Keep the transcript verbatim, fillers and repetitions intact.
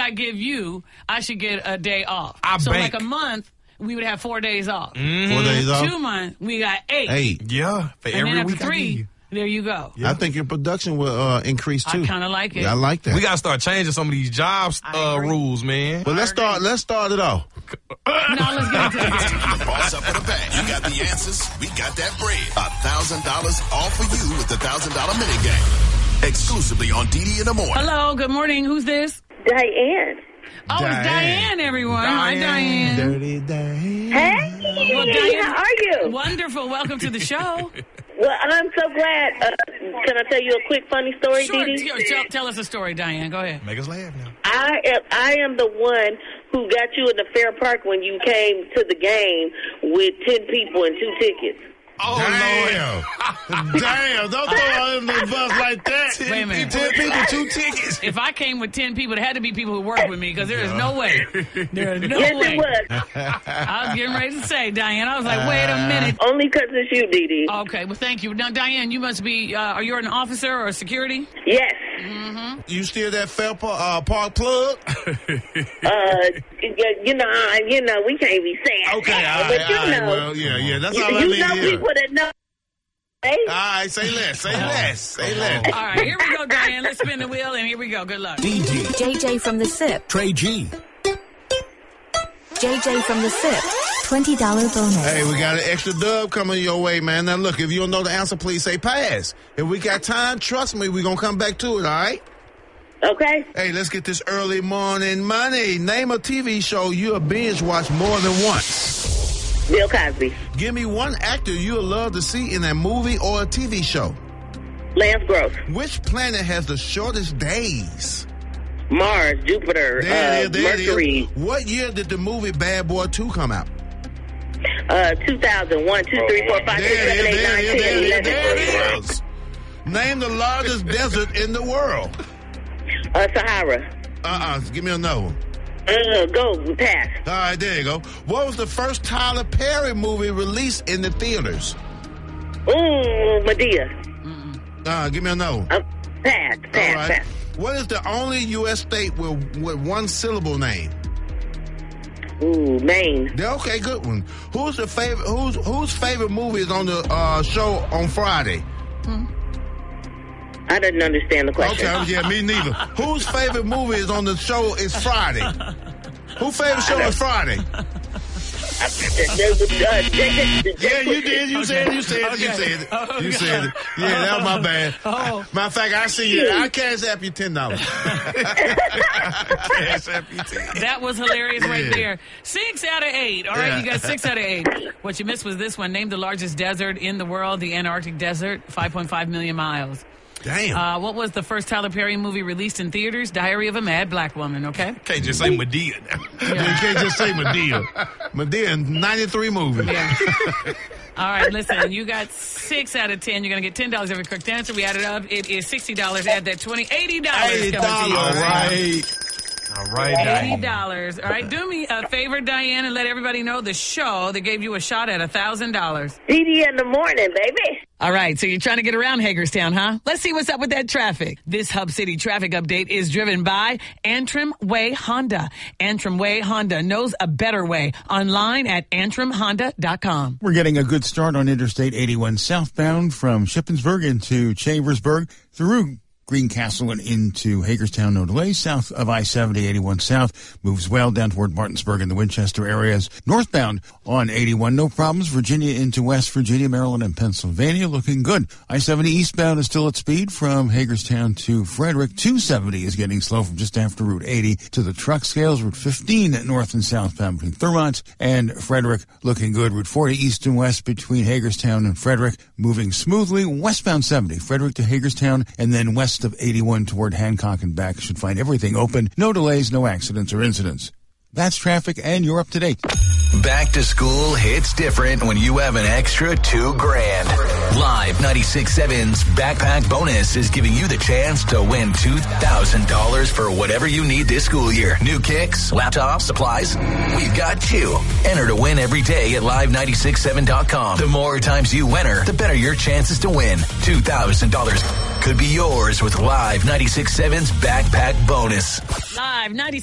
I give you, I should get a day off. I so bank. like a month, we would have four days off. Mm-hmm. Four days off. Two months, we got eight. Eight. Yeah, for And every then after week I three, give you. there you go. I think your production will uh, increase too. I kind of like it. Yeah, I like that. We gotta start changing some of these jobs I uh, agree. rules, man. But let's start. Let's start it off. Now let's get into the game. The boss up in the bank. You got the answers. We got that bread. A thousand dollars all for you with the thousand dollar mini game. Exclusively on D D in the morning. Hello, good morning. Who's this? Diane. Oh, it's Diane, everyone. Hi, Diane. Dirty Diane. Hey, Well, Diane- how are you? Wonderful. Welcome to the show. Well, I'm so glad. Uh, can I tell you a quick funny story, Sure. Dee Dee? Tell, tell- tell us a story, Diane. Go ahead. Make us laugh now. I am, I am the one who got you in the Fair Park when you came to the game with ten people and two tickets. Oh, Damn. Damn. Don't throw her in the bus like that. Wait a minute. Ten people, two tickets. If I came with ten people, it had to be people who work with me because there is no way. There is no Yes, way. it was. I was getting ready to say, Diane. I was like, wait a minute. Only because it's you, Dee Dee. Okay, well, thank you. Now, Diane, you must be, uh, are you an officer or security? Yes. You still that Fair Park, uh, park plug? Uh, you, you know, I- you know, we can't be saying Okay, that, all but right, you all right. know, Well, yeah, yeah. That's you, all I you need know to hear. people that know. Hey? All right, say less, say less, say less. All right, here we go, Diane. Let's spin the wheel, and here we go. Good luck. D G, J J from the S I P. Trey G, J J from the S I P. twenty dollars bonus. Hey, we got an extra dub coming your way, man. Now, look, if you don't know the answer, please say pass. If we got time, trust me, we're going to come back to it, all right? Okay. Hey, let's get this early morning money. Name a T V show you'll binge watch more than once. Bill Cosby. Give me one actor you'll love to see in a movie or a T V show. Lance Gross. Which planet has the shortest days? Mars, Jupiter, There it uh, is, there it Mercury. is. What year did the movie Bad Boy two come out? Uh, two thousand one, two, three, four, five, six, There it seven, is, eight, there nine, it is, ten, there it is, eleven. there it is. Name the largest desert in the world. Uh, Sahara. Uh-uh, give me another one. Uh, go, pass. All right, there you go. What was the first Tyler Perry movie released in the theaters? Ooh, Medea. Uh, give me another one. Uh, pass, pass, All right. pass. What is the only U S state with, with one syllable name? Ooh, Maine. Yeah, okay, good one. Who's the favorite? Who's whose favorite movie is on the uh, show on Friday? I didn't understand the question. Okay, yeah, me neither. Whose favorite movie is on the show is Friday? Whose favorite show is Friday? Uh, Yeah, you did. You said it. You said it. You Okay. said it. Oh, You God. said it. Yeah, that was my bad. Oh. Matter of fact, I see you. I cash app you ten dollars. Cash app you ten. That was hilarious right Yeah. there. Six out of eight. All right, Yeah. you got six out of eight. What you missed was this one. Name the largest desert in the world, the Antarctic Desert, five point five million miles. Damn. Uh, what was the first Tyler Perry movie released in theaters? Diary of a Mad Black Woman, okay? Can't just say Medea now. You can't just say Medea. Medea, ninety-three movie. Yeah. All right, listen, you got six out of ten. You're going to get ten dollars every correct answer. We added up. It is sixty dollars. Add that twenty, eighty dollars. eighty coming to you. dollars. All right. All right, eighty Diane. dollars. All right, do me a favor, Diane, and let everybody know the show that gave you a shot at one thousand dollars. D D in the morning, baby. All right, so you're trying to get around Hagerstown, huh? Let's see what's up with that traffic. This Hub City traffic update is driven by Antrim Way Honda. Antrim Way Honda knows a better way. Online at antrim honda dot com. We're getting a good start on Interstate eighty-one southbound from Shippensburg into Chambersburg through Greencastle and into Hagerstown, no delays. South of I seventy, eighty-one South moves well down toward Martinsburg and the Winchester areas. Northbound on eighty-one, no problems. Virginia into West Virginia, Maryland, and Pennsylvania looking good. I seventy eastbound is still at speed from Hagerstown to Frederick. two seventy is getting slow from just after Route eighty to the truck scales. Route fifteen north and southbound between Thurmont and Frederick looking good. Route forty east and west between Hagerstown and Frederick moving smoothly. Westbound seventy, Frederick to Hagerstown, and then west of eighty-one toward Hancock and back should find everything open. No delays, no accidents or incidents. That's traffic, and you're up to date. Back to school hits different when you have an extra two grand. Live ninety-six point seven's Backpack Bonus is giving you the chance to win two thousand dollars for whatever you need this school year. New kicks, laptops, supplies. We've got you. Enter to win every day at live ninety-six point seven dot com. The more times you enter, the better your chances to win. two thousand dollars could be yours with Live ninety-six point seven's Backpack Bonus. Live ninety-six